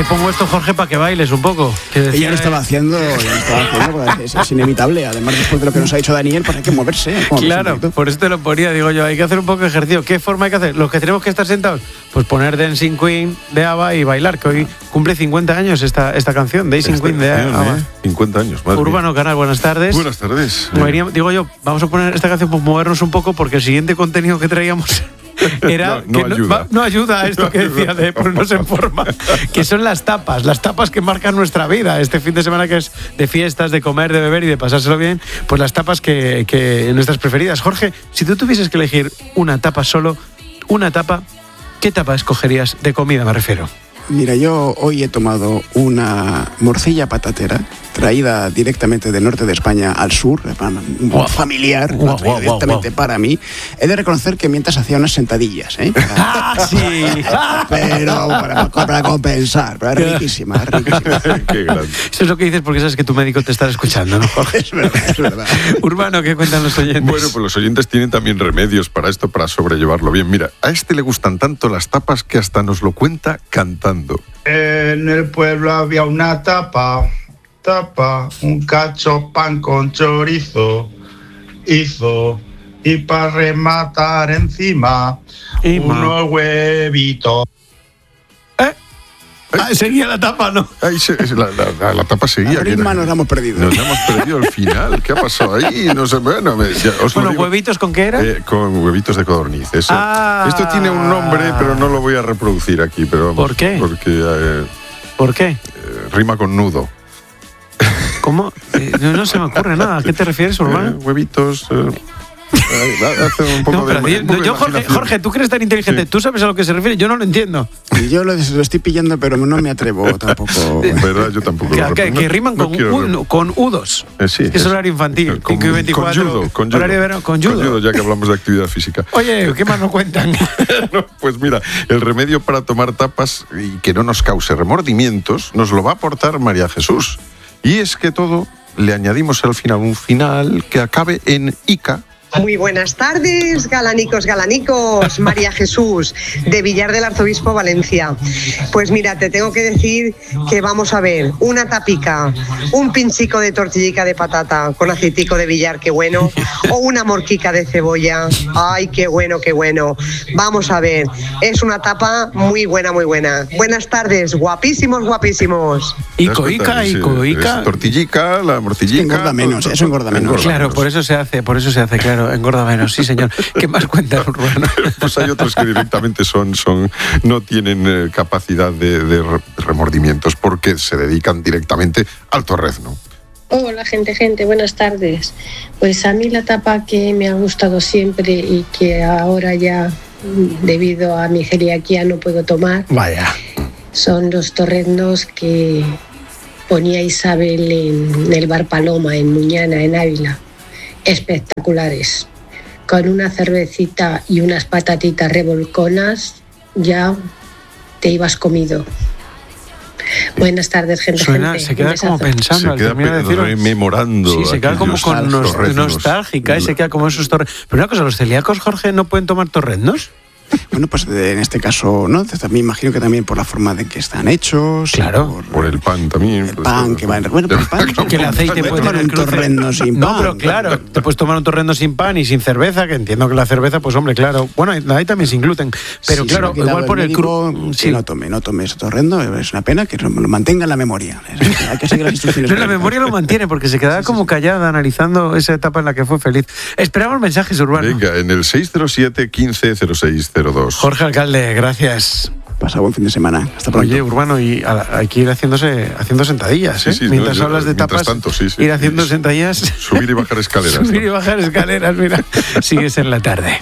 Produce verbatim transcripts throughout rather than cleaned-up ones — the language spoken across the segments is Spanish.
pongo esto, Jorge, para que bailes un poco. Decía, ella lo estaba haciendo, lo estaba haciendo es, es inevitable. Además, después de lo que nos ha dicho Daniel, pues hay que moverse. ¿eh? Claro, por eso te lo ponía. Digo yo, hay que hacer un poco de ejercicio. ¿Qué forma hay que hacer? Los que tenemos que estar sentados, pues poner Dancing Queen de ABBA y bailar, que hoy cumple cincuenta años esta, esta canción, Dancing Queen de ABBA. ¿eh? cincuenta años, madre Urbano mía. Canal, buenas tardes. Buenas tardes. Venía, digo yo, vamos a poner esta canción, pues movernos un poco, porque el siguiente contenido que traíamos era no, no que ayuda. No, va, no ayuda a esto no que ayuda. decía de ponernos en forma, que son las tapas, las tapas que marcan nuestra vida. Este fin de semana que es de fiestas, de comer, de beber y de pasárselo bien, pues las tapas que, que nuestras preferidas. Jorge, si tú tuvieses que elegir una tapa solo, una tapa, ¿qué tapa escogerías de comida, me refiero? Mira, yo hoy he tomado una morcilla patatera traída directamente del norte de España al sur, un wow. familiar, wow, wow, directamente wow. para mí. He de reconocer que mientras hacía unas sentadillas, ¿eh? Para, ¡Ah, sí! Pero para, para compensar, pero es riquísima, es riquísima. Qué grande. Eso es lo que dices porque sabes que tu médico te está escuchando, ¿no, Jorge? Es verdad, es verdad. Urbano, ¿qué cuentan los oyentes? Bueno, pues los oyentes tienen también remedios para esto, para sobrellevarlo bien. Mira, a este le gustan tanto las tapas que hasta nos lo cuenta cantando. En el pueblo había una tapa, tapa, un cacho pan con chorizo, hizo, y para rematar encima, y unos huevitos. ¿Eh? Ah, seguía la tapa, ¿no? Ahí se, la, la, la tapa seguía. A ritmo nos hemos perdido. Nos hemos perdido al final. ¿Qué ha pasado ahí? No sé, bueno, me, ya, os bueno lo digo. ¿huevitos con qué era? Eh, con huevitos de codorniz. Eso. Ah. Esto tiene un nombre, pero no lo voy a reproducir aquí. Pero vamos, ¿por qué? Porque eh, ¿Por qué? Eh, rima con nudo. ¿Cómo? Eh, no, no se me ocurre nada. ¿A qué te refieres, Urbano? Eh, huevitos... Eh, hace un poco no, pero de, un poco yo, de Jorge, Jorge, tú que eres tan inteligente, sí. Tú sabes a lo que se refiere, yo no lo entiendo. Y yo lo, lo estoy pillando, pero no me atrevo tampoco. ¿Verdad? Yo tampoco. Que, lo que, que riman no, con, no un, con udos. Eh, sí, es, es horario infantil. Con, cinco y veinticuatro, con judo, con judo. Horario de verano, con judo. Con judo, ya que hablamos de actividad física. Oye, ¿qué más nos cuentan? No, pues mira, el remedio para tomar tapas y que no nos cause remordimientos nos lo va a aportar María Jesús. Y es que todo le añadimos al final un final que acabe en ica. Muy buenas tardes, galanicos, galanicos. María Jesús, de Villar del Arzobispo, Valencia. Pues mira, te tengo que decir que vamos a ver una tapica, un pinchico de tortillica de patata con aceitico de Villar, qué bueno, o una morquica de cebolla. Ay, qué bueno, qué bueno. Vamos a ver, es una tapa muy buena, muy buena. Buenas tardes, guapísimos, guapísimos. Ico, ica, ico, ica. Tortillica, la morcillica. Engorda menos, eso engorda menos. Claro, por eso se hace, por eso se hace, claro. Engorda menos, sí señor. ¿Qué más cuentan, Urbano? Pues hay otros que directamente son, son no tienen eh, capacidad de, de remordimientos porque se dedican directamente al torrezno. Hola gente, gente, buenas tardes. Pues a mí la tapa que me ha gustado siempre y que ahora ya debido a mi celiaquía no puedo tomar. Vaya. Son los torreznos que ponía Isabel en el bar Paloma, en Muñana, en Ávila. Espectaculares. Con una cervecita y unas patatitas revolconas ya te ibas comido. Buenas tardes, gente. Suena, gente. se queda como pensando al terminar de decirlo. Rememorando. Sí, se queda como con nos, nostálgica y se queda como esos torreznos. Pero una cosa, ¿los celíacos, Jorge, no pueden tomar torreznos? Bueno, pues en este caso, ¿no? Me imagino que también por la forma de que están hechos. Claro. Por, por el pan también. El pan pues, que va en... Bueno, por el pan. Que el aceite puede tomar un torrendo sin pan. No, pero claro, te puedes tomar un torrendo sin pan y sin cerveza, que entiendo que la cerveza, pues hombre, claro. Bueno, ahí también sin gluten. Pero sí, claro, igual por el crudo. Sí. No tome, no tome ese torrendo. Es una pena que lo mantenga en la memoria. Hay que seguir las instrucciones. No, la memoria lo mantiene porque se quedaba sí, sí, como callada analizando esa etapa en la que fue feliz. Esperamos mensajes, Urbano. Venga, en el seis cero siete, quince cero seis cero dos. Jorge Alcalde, gracias. Pasa buen fin de semana. Hasta pronto. Oye, Urbano, y a, hay que ir haciéndose, haciendo sentadillas, ¿eh? Sí, sí, mientras no, hablas de mientras tapas, tanto, sí, sí, ir haciendo sí, sentadillas. Subir y bajar escaleras. Subir ¿no? y bajar escaleras, mira. Sigues en la tarde.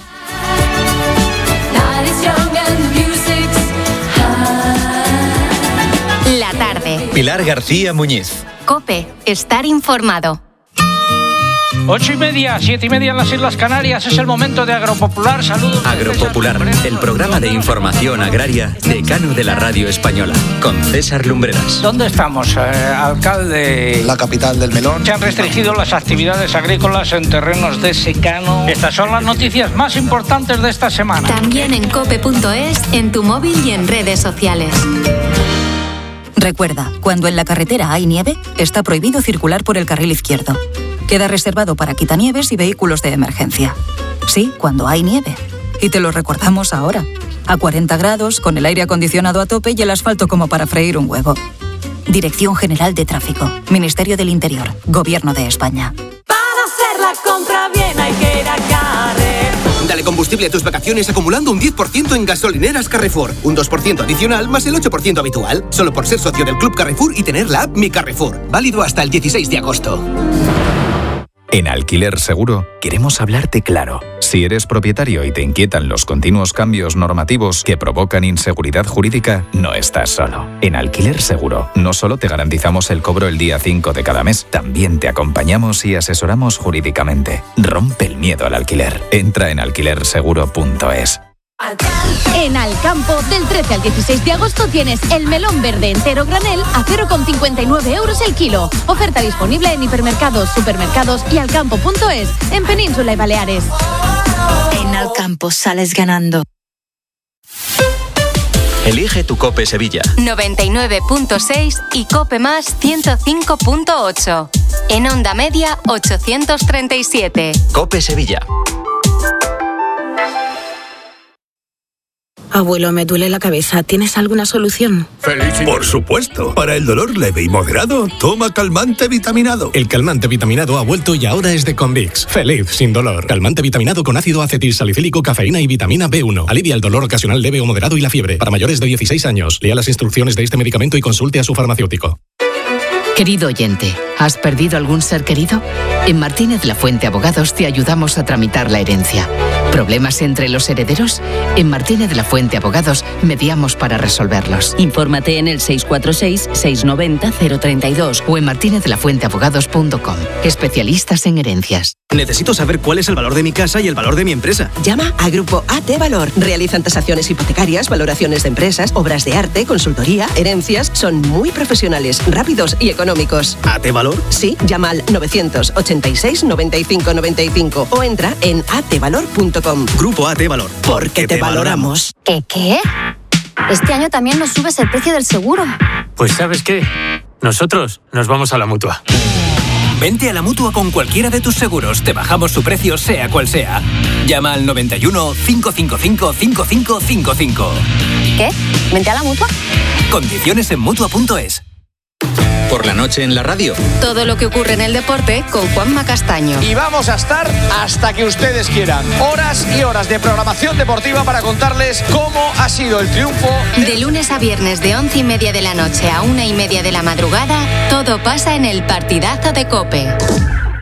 La tarde. Pilar García Muñiz. COPE. Estar informado. Ocho y media, siete y media en las Islas Canarias. Es el momento de Agropopular. Saludos. Agropopular, el programa de información agraria decano de la radio española, con César Lumbreras. ¿Dónde estamos, eh, alcalde? La capital del melón. Se han restringido las actividades agrícolas en terrenos de secano. Estas son las noticias más importantes de esta semana. También en cope punto es, en tu móvil y en redes sociales. Recuerda, cuando en la carretera hay nieve, está prohibido circular por el carril izquierdo. Queda reservado para quitanieves y vehículos de emergencia. Sí, cuando hay nieve. Y te lo recordamos ahora. A cuarenta grados, con el aire acondicionado a tope y el asfalto como para freír un huevo. Dirección General de Tráfico. Ministerio del Interior. Gobierno de España. Para hacer la compra bien hay que ir a Carrefour. Dale combustible a tus vacaciones acumulando un diez por ciento en gasolineras Carrefour. Un dos por ciento adicional más el ocho por ciento habitual. Solo por ser socio del Club Carrefour y tener la app Mi Carrefour. Válido hasta el dieciséis de agosto. En Alquiler Seguro queremos hablarte claro. Si eres propietario y te inquietan los continuos cambios normativos que provocan inseguridad jurídica, no estás solo. En Alquiler Seguro no solo te garantizamos el cobro el día cinco de cada mes, también te acompañamos y asesoramos jurídicamente. Rompe el miedo al alquiler. Entra en alquiler seguro punto es. En Alcampo, del trece al dieciséis de agosto tienes el melón verde entero granel a cero coma cincuenta y nueve euros el kilo. Oferta disponible en hipermercados, supermercados y alcampo punto es, en Península y Baleares. En Alcampo sales ganando. Elige tu Cope Sevilla. noventa y nueve punto seis y Cope Más ciento cinco punto ocho. En onda media ochocientos treinta y siete. Cope Sevilla. Abuelo, me duele la cabeza. ¿Tienes alguna solución? Por supuesto. Para el dolor leve y moderado, toma calmante vitaminado. El calmante vitaminado ha vuelto y ahora es de Convix. Feliz sin dolor. Calmante vitaminado con ácido acetilsalicílico, cafeína y vitamina B uno. Alivia el dolor ocasional leve o moderado y la fiebre. Para mayores de dieciséis años, lea las instrucciones de este medicamento y consulte a su farmacéutico. Querido oyente, ¿has perdido algún ser querido? En Martínez La Fuente Abogados te ayudamos a tramitar la herencia. ¿Problemas entre los herederos? En Martínez La Fuente Abogados mediamos para resolverlos. Infórmate en el seis cuatro seis, seis nueve cero, cero tres dos o en martínez la fuente abogados punto com. Especialistas en herencias. Necesito saber cuál es el valor de mi casa y el valor de mi empresa. Llama a Grupo A T Valor. Realizan tasaciones hipotecarias, valoraciones de empresas, obras de arte, consultoría, herencias. Son muy profesionales, rápidos y económicos. ¿A T Valor? Sí, llama al novecientos ochenta y seis, noventa y cinco noventa y cinco o entra en a t valor punto com. Grupo A T Valor. Porque te valoramos. ¿Qué qué? Este año también nos subes el precio del seguro. Pues ¿sabes qué? Nosotros nos vamos a la Mutua. Vente a la Mutua con cualquiera de tus seguros. Te bajamos su precio sea cual sea. Llama al noventa y uno, cinco cinco cinco, cinco cinco cinco cinco. ¿Qué? ¿Vente a la Mutua? Condiciones en Mutua punto es. Por la noche en la radio. Todo lo que ocurre en el deporte con Juanma Castaño. Y vamos a estar hasta que ustedes quieran. Horas y horas de programación deportiva para contarles cómo ha sido el triunfo. De lunes a viernes de once y media de la noche a una y media de la madrugada, todo pasa en el partidazo de COPE.